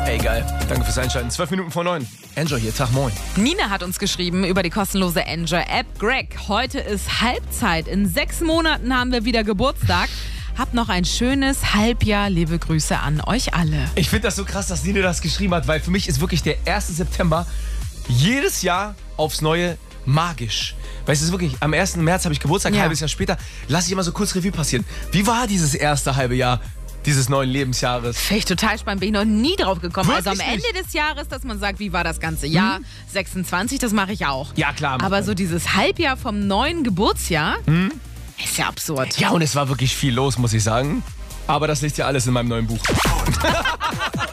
Ey, geil. Danke fürs Einschalten. 12 Minuten vor 9. Enjoy hier. Tag, moin. Nina hat uns geschrieben über die kostenlose Enjoy-App. Greg, heute ist Halbzeit. In 6 Monaten haben wir wieder Geburtstag. Habt noch ein schönes Halbjahr. Liebe Grüße an euch alle. Ich finde das so krass, dass Nina das geschrieben hat, weil für mich ist wirklich der 1. September jedes Jahr aufs Neue magisch. Weißt du, wirklich, am 1. März habe ich Geburtstag, ein halbes Jahr später. Lass ich immer so kurz Revue passieren. Wie war dieses erste halbe Jahr dieses neuen Lebensjahres? Finde ich total spannend, bin ich noch nie drauf gekommen. Wirklich also am Ende des Jahres, dass man sagt, wie war das ganze Jahr? 26, das mache ich auch. Ja, klar. Aber so dieses Halbjahr vom neuen Geburtsjahr ist ja absurd. Ja, und es war wirklich viel los, muss ich sagen. Aber das liegt ja alles in meinem neuen Buch.